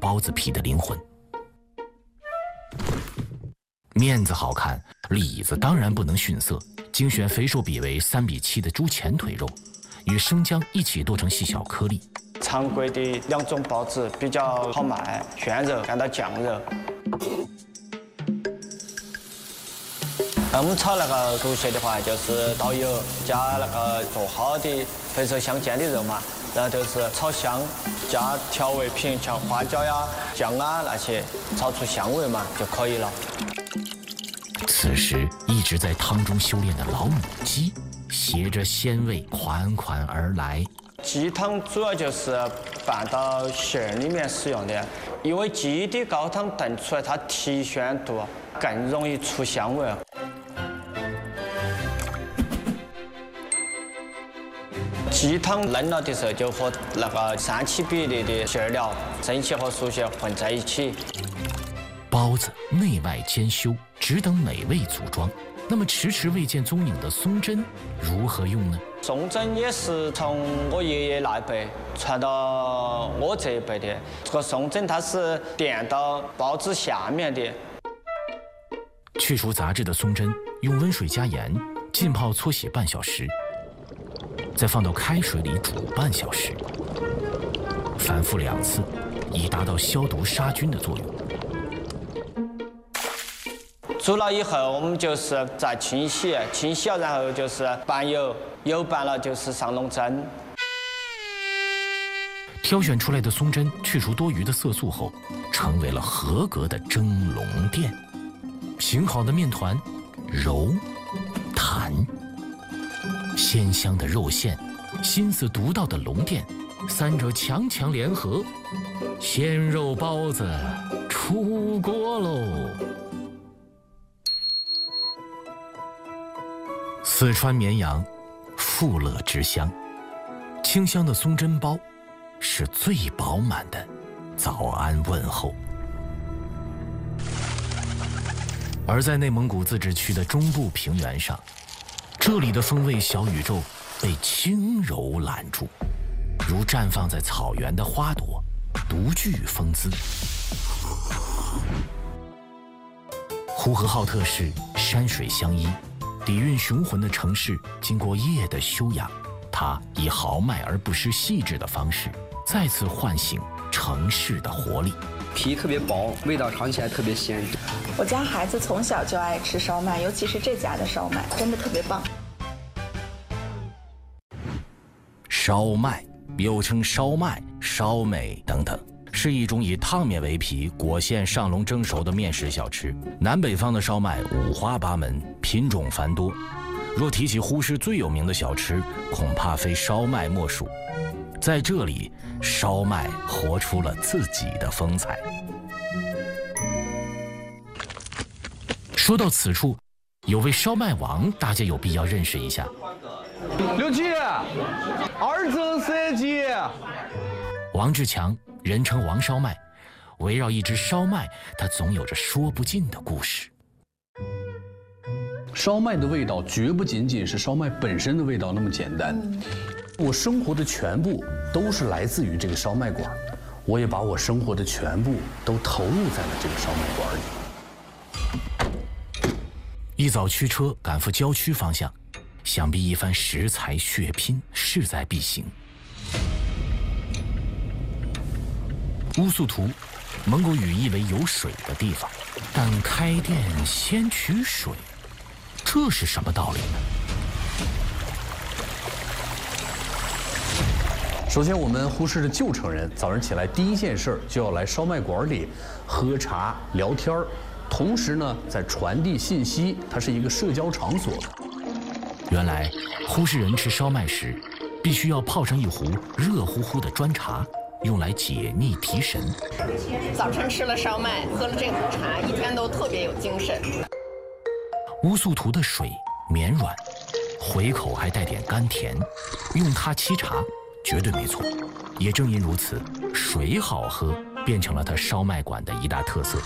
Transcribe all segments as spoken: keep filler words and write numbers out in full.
包子皮的灵魂。面子好看，里子当然不能逊色，精选肥瘦比为三比七的猪前腿肉，与生姜一起剁成细小颗粒。 常规的两种包子比较好卖，炫肉干到酱肉。我们炒那个猪血的话，就是倒油加那个做好的肥瘦相间的肉嘛，然后就是炒香，加调味品像花椒呀、酱啊那些，炒出香味嘛就可以了。 此时一直在汤中修炼的老母鸡，携着鲜味款款而来。 鸡汤主要就是拌到馅儿里面使用的，因为鸡的高汤炖出来它提鲜度更容易出香味。鸡汤嫩了的时候，就和那个三七比例的馅料生蟹和熟蟹混在一起。 包子内外兼修，只等美味组装。那么迟迟未见踪影的松针如何用呢？ 松针也是从我爷爷那一辈传到我这一辈的。这个松针它是垫到包子下面的。 去除杂质的松针，用温水加盐浸泡搓洗半小时，再放到开水里煮半小时，反复两次，以达到消毒杀菌的作用。 煮了以后，我们就是再清洗，清洗了，然后就是拌油，油拌了就是上笼蒸。 挑选出来的松针去除多余的色素后，成为了合格的蒸笼垫。平好的面团，揉、弹，鲜香的肉馅，心思独到的笼垫，三者强强联合，鲜肉包子出锅喽！四川绵阳，富乐之乡，清香的松针包是最饱满的早安问候。而在内蒙古自治区的中部平原上，这里的风味小宇宙被轻柔揽住，如绽放在草原的花朵，独具风姿。呼和浩特市山水相依，底蕴雄浑的城市经过夜的修养，它以豪迈而不失细致的方式，再次唤醒城市的活力。 皮特别薄，味道尝起来特别鲜。 我家孩子从小就爱吃烧麦，尤其是这家的烧麦，真的特别棒。 烧麦又称烧麦、烧梅等等，是一种以烫面为皮、裹馅上笼蒸熟的面食小吃。南北方的烧麦五花八门，品种繁多。若提起呼市最有名的小吃，恐怕非烧麦莫属。在这里，烧麦活出了自己的风采。说到此处，有位烧麦王，大家有必要认识一下。 刘记，二增三级。 王志强，人称王烧麦，围绕一只烧麦，他总有着说不尽的故事。 烧麦的味道绝不仅仅是烧麦本身的味道那么简单。嗯、我生活的全部都是来自于这个烧麦馆，我也把我生活的全部都投入在了这个烧麦馆里。 一早驱车赶赴郊区方向，想必一番食材血拼势在必行。乌素图，蒙古语意为有水的地方，但开店先取水，这是什么道理呢？ 首先，我们呼市的旧城人早上起来第一件事就要来烧麦馆里喝茶聊天儿，同时呢，在传递信息，它是一个社交场所。 原来，呼市人吃烧麦时，必须要泡上一壶热乎乎的砖茶，用来解腻提神。 早晨吃了烧麦，喝了这壶茶，一天都特别有精神。 乌素图的水绵软，回口还带点甘甜，用它沏茶绝对没错。也正因如此，水好喝变成了它烧麦馆的一大特色。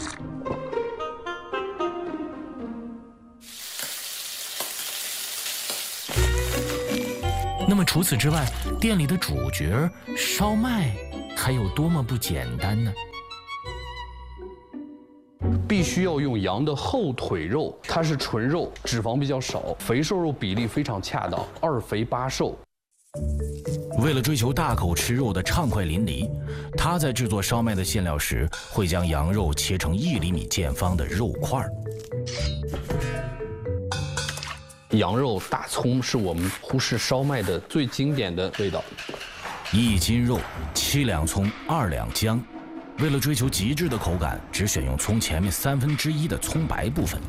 那么除此之外，店里的主角烧麦还有多么不简单呢？ 必须要用羊的后腿肉，它是纯肉，脂肪比较少，肥瘦肉比例非常恰当，二肥八瘦。 为了追求大口吃肉的畅快淋漓，他在制作烧麦的馅料时，会将羊肉切成一厘米见方的肉块。 羊肉、大葱是我们呼市烧麦的最经典的味道。 一斤肉，七两葱，二两姜。为了追求极致的口感，只选用葱前面三分之一的葱白部分。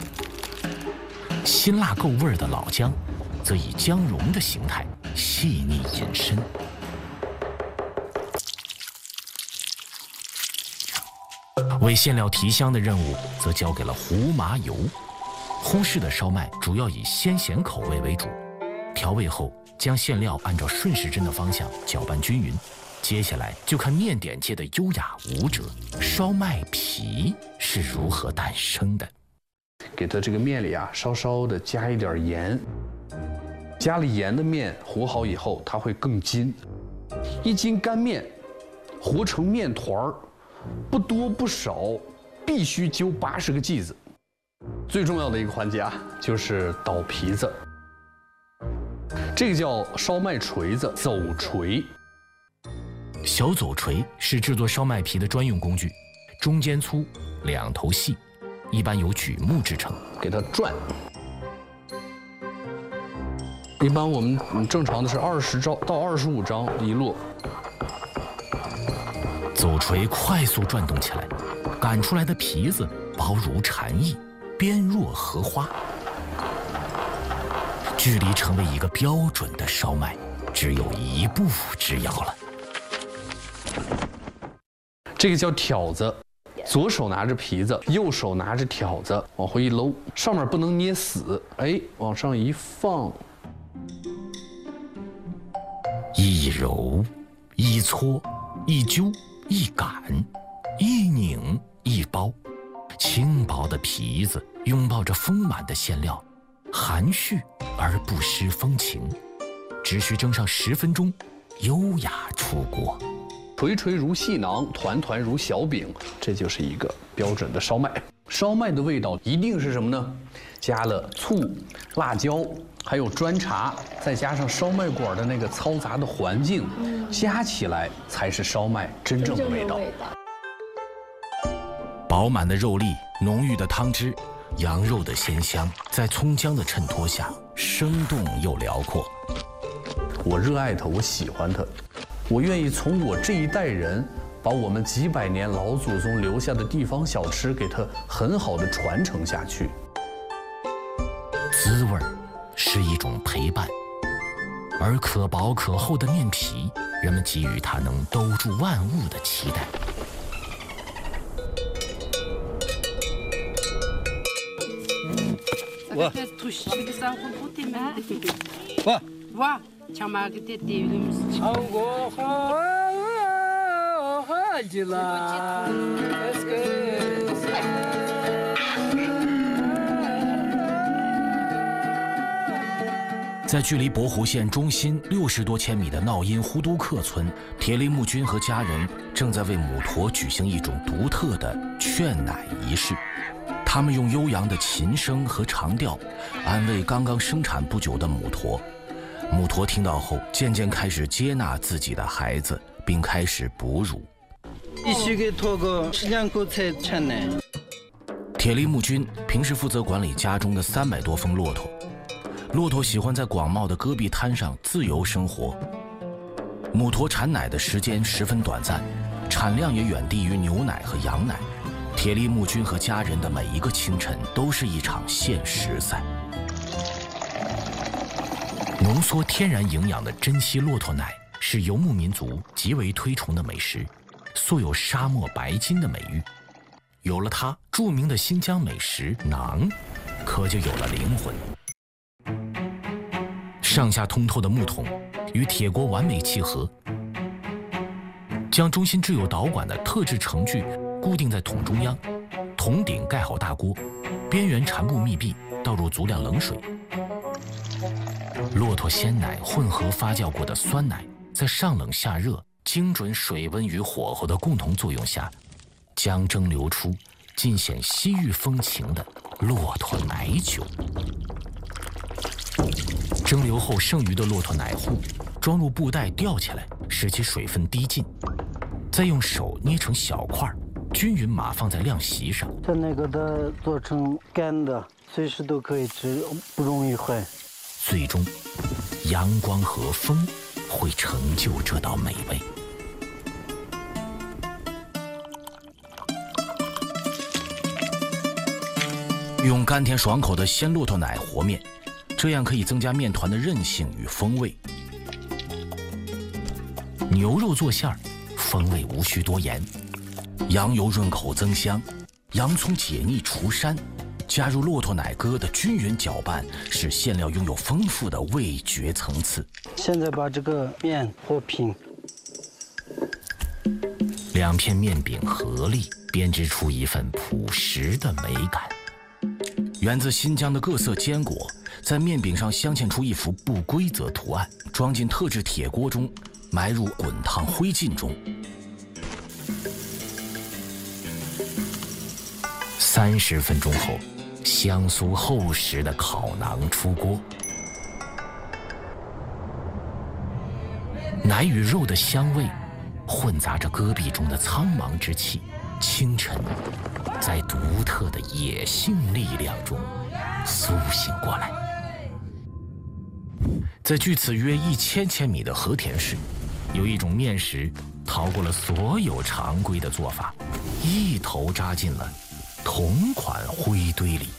辛辣够味儿的老姜，则以姜蓉的形态细腻隐身。为馅料提香的任务，则交给了胡麻油。呼市的烧麦主要以鲜咸口味为主，调味后将馅料按照顺时针的方向搅拌均匀。接下来就看面点界的优雅舞者烧麦皮是如何诞生的。 给它这个面里啊，稍稍的加一点盐。加了盐的面和好以后，它会更筋。一斤干面和成面团儿，不多不少，必须揪八十个剂子。最重要的一个环节啊，就是捣皮子。这个叫烧麦锤子，走锤。 小走锤是制作烧麦皮的专用工具，中间粗，两头细，一般由榉木制成。 给它转。一般我们正常的是二十张到二十五张一摞。 走锤快速转动起来，擀出来的皮子薄如蝉翼，边若荷花。距离成为一个标准的烧麦，只有一步之遥了。 这个叫挑子，左手拿着皮子，右手拿着挑子，往回一搂，上面不能捏死，哎，往上一放， 一揉，一搓，一揪，一擀，一拧，一包，轻薄的皮子拥抱着丰满的馅料，含蓄而不失风情，只需蒸上十分钟，优雅出锅。 垂垂如细囊，团团如小饼，这就是一个标准的烧麦。烧麦的味道一定是什么呢？加了醋、辣椒，还有砖茶，再加上烧麦馆的那个嘈杂的环境，加起来才是烧麦真正的味道。 饱满的肉粒，浓郁的汤汁，羊肉的鲜香，在葱姜的衬托下，生动又辽阔。 我热爱它，我喜欢它，我愿意从我这一代人，把我们几百年老祖宗留下的地方小吃给它很好的传承下去。 滋味是一种陪伴，而可薄可厚的面皮，人们给予它能兜住万物的期待。 哇！哇！哇！ 在距离博湖县中心六十多千米的闹音呼都克村，铁力木君和家人正在为母驼举行一种独特的劝奶仪式。他们用悠扬的琴声和长调安慰刚刚生产不久的母驼。母驼听到后，渐渐开始接纳自己的孩子，并开始哺乳。铁力木君平时负责管理家中的三百多峰骆驼。骆驼喜欢在广袤的戈壁滩上自由生活。母驼产奶的时间十分短暂，产量也远低于牛奶和羊奶。铁力木君和家人的每一个清晨都是一场限时赛。浓缩天然营养的珍稀骆驼奶是游牧民族极为推崇的美食，素有沙漠白金的美誉。有了它，著名的新疆美食馕可就有了灵魂。上下通透的木桶与铁锅完美契合，将中心置有导管的特制程具固定在桶中央，桶顶盖好大锅，边缘缠布密闭，倒入足量冷水。骆驼鲜奶混合发酵过的酸奶，在上冷下热、精准水温与火候的共同作用下，将蒸流出尽显西域风情的骆驼奶酒。蒸馏后剩余的骆驼奶糊装入布袋吊起来，使其水分滴尽，再用手捏成小块，均匀码放在晾席上。 它那个的做成干的，随时都可以吃，不容易坏。 最终，阳光和风会成就这道美味。用甘甜爽口的鲜骆驼奶和面，这样可以增加面团的韧性与风味。牛肉做馅儿，风味无需多言。羊油润口增香，洋葱解腻除膻，加入骆驼奶疙的均匀搅拌，使馅料拥有丰富的味觉层次。 现在把这个面和平， 两片面饼合力编织出一份朴实的美感。源自新疆的各色坚果在面饼上镶嵌出一幅不规则图案，装进特制铁锅中，埋入滚烫灰烬中。三十分钟后，香酥厚实的烤馕出锅，奶与肉的香味混杂着戈壁中的苍茫之气。清晨，在独特的野性力量中苏醒过来。在距此约一千千米的和田市，有一种面食逃过了所有常规的做法，一头扎进了同款灰堆里。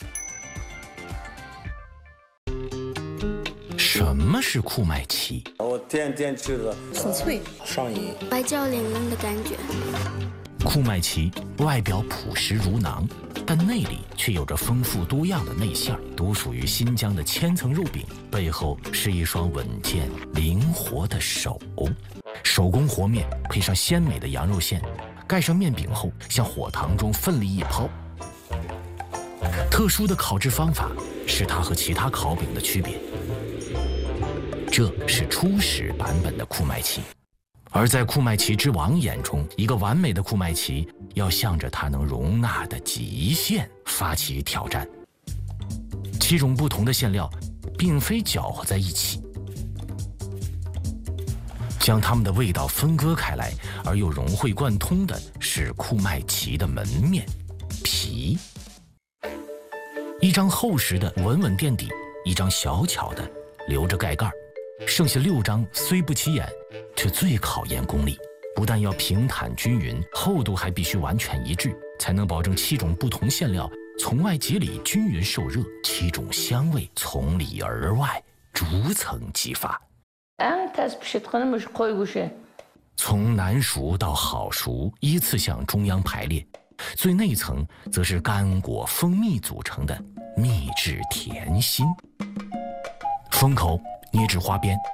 什么是库麦奇？ 我天天吃的， 很脆， 上瘾， 白焦玲珑的感觉。 库麦奇外表朴实如馕，但内里却有着丰富多样的内馅，独属于新疆的千层肉饼，背后是一双稳健灵活的手。手工和面配上鲜美的羊肉馅，盖上面饼后，向火塘中奋力一抛。特殊的烤制方法是它和其他烤饼的区别。这是初始版本的库麦奇。而在库麦奇之王眼中，一个完美的库麦奇要向着它能容纳的极限发起挑战。七种不同的馅料并非搅和在一起，将它们的味道分割开来而又融会贯通的是库麦奇的门面皮。一张厚实的稳稳垫底，一张小巧的留着盖盖，剩下六张虽不起眼，却最考验功力。不但要平坦均匀，厚度还必须完全一致，才能保证七种不同馅料从外及里均匀受热，七种香味从里而外逐层激发。从难熟到好熟依次向中央排列，最内层则是干果蜂蜜组成的秘制甜心。封口捏至花边。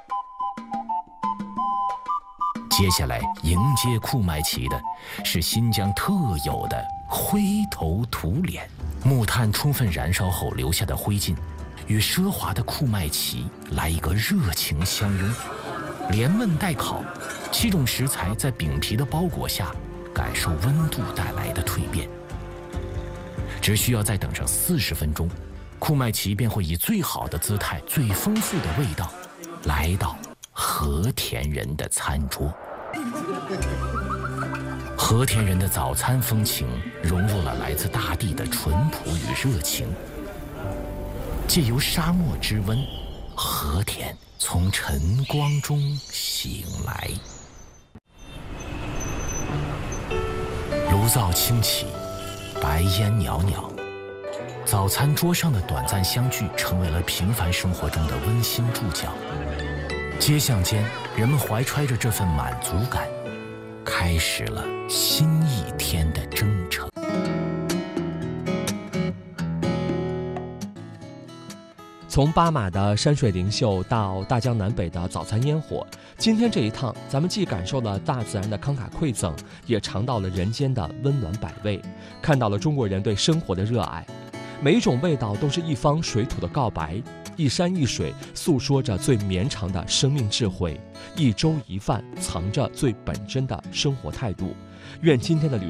接下来迎接库麦奇的是新疆特有的灰头土脸，木炭充分燃烧后留下的灰烬，与奢华的库麦奇来一个热情相拥，连焖带烤，七种食材在饼皮的包裹下感受温度带来的蜕变。只需要再等上四十分钟，库麦奇便会以最好的姿态、最丰富的味道来到和田人的餐桌。和田人的早餐风情融入了来自大地的淳朴与热情，借由沙漠之温，和田从晨光中醒来。炉灶轻起，白烟袅袅，早餐桌上的短暂相聚成为了平凡生活中的温馨注脚。街巷间，人们怀揣着这份满足感，开始了新一天的征程。 从巴马的山水灵秀到大江南北的早餐烟火，今天这一趟，咱们既感受了大自然的慷慨馈赠，也尝到了人间的温暖百味，看到了中国人对生活的热爱。每一种味道都是一方水土的告白，一山一水诉说着最绵长的生命智慧，一粥一饭藏着最本真的生活态度。愿今天的旅